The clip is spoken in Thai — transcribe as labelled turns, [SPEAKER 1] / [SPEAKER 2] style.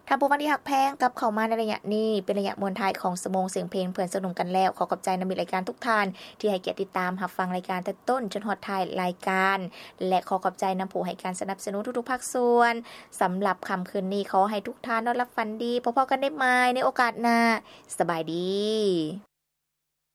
[SPEAKER 1] ถ้าผู้ฟังที่หักแพงกับเข้ามาในระยะนี้เป็นระยะมวลท้ายของสมงเสียงเพลงเพื่อนสนุกกันแล้วขอขอบใจนำมิตรรายการทุกท่านที่ให้เกียรติติดตามรับฟังรายการแต่ต้นจนฮอดท้ายรายการและขอขอบใจนำผู้ให้การสนับสนุนทุกๆภาคส่วนสำหรับค่ำคืนนี้ขอให้ทุกท่านนอนหลับฝันดีพบกันได้ใหม่ในโอกาสหน้าสบายดี